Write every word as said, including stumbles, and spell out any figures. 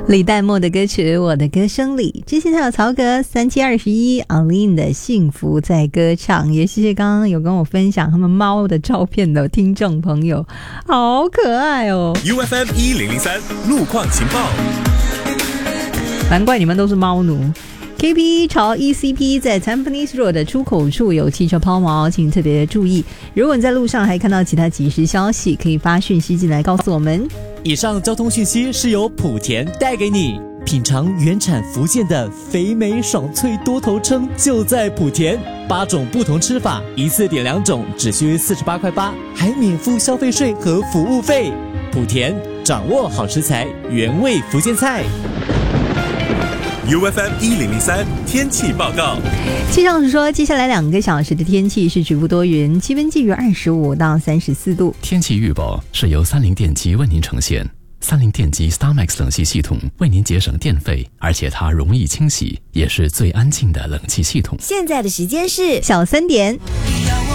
李代沫的歌曲《我的歌声里》，之前还有曹格三七二十一 Aline 的幸福在歌唱，也谢谢刚刚有跟我分享他们猫的照片的听众朋友，好可爱哦。 U F M 一零零三路况情报， 难怪你们都是猫奴。K P 朝 E C P 在 Tampines Road 的出口处有汽车抛锚，请特别注意。如果你在路上还看到其他即时消息，可以发讯息进来告诉我们。 以上交通讯息是由莆田带给你，品尝原产福建的肥美爽脆多头称就在莆田，八种不同吃法，一次点两种，只需四十八块八，还免付消费税和服务费。莆田掌握好食材，原味福建菜。 U F M 一零零三天气报告。 气象是说，接下来两个小时的天气是局部多云，气温介于二十五到三十四度。 天气预报是由三菱电机为您呈现。三菱电机 StarMax 冷气系统为您节省电费，而且它容易清洗，也是最安静的冷气系统。 现在的时间是小三点。